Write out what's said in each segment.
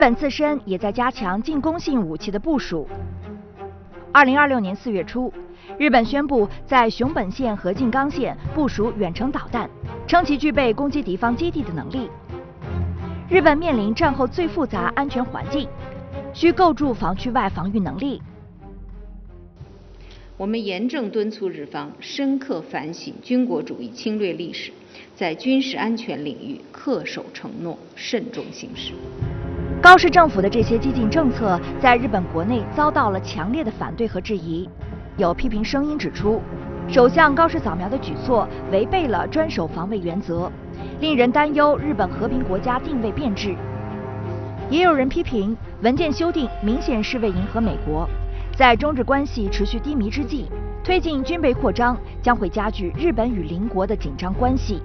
本自身也在加强进攻性武器的部署。2026年4月初，日本宣布在熊本县和静冈县部署远程导弹，称其具备攻击敌方基地的能力。日本面临战后最复杂安全环境，需构筑防区外防御能力。 我们严正敦促日方深刻反省军国主义侵略历史，在军事安全领域恪守承诺，慎重行事。 高市政府的这些激进政策在日本国内遭到了强烈的反对和质疑。有批评声音指出，首相高市早苗的举措违背了专守防卫原则，令人担忧日本和平国家定位变质。也有人批评文件修订明显是为迎合美国。在中日关系持续低迷之际，推进军备扩张将会加剧日本与邻国的紧张关系。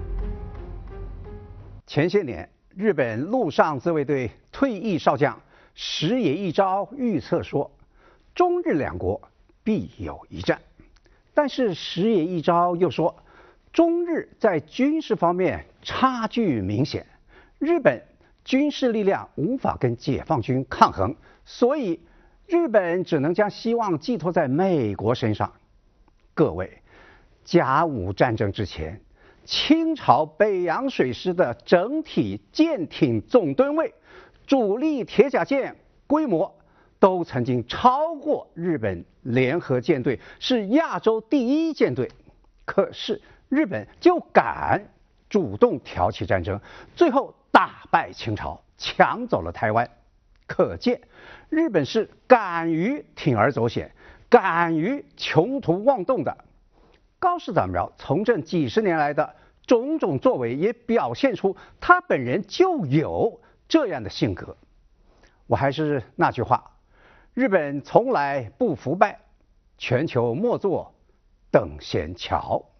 前些年，日本陆上自卫队退役少将石野一昭预测说，中日两国必有一战。但是石野一昭又说，中日在军事方面差距明显，日本军事力量无法跟解放军抗衡，所以日本只能将希望寄托在美国身上。各位，甲午战争之前，清朝北洋水师的整体舰艇总吨位、主力铁甲舰规模都曾经超过日本联合舰队，是亚洲第一舰队。可是日本就敢主动挑起战争，最后打败清朝，抢走了台湾。可见日本是敢于铤而走险，敢于穷途妄动的。高市早苗从政几十年来的种种作为，也表现出他本人就有这样的性格。我还是那句话，日本从来不服败，全球莫做等闲瞧。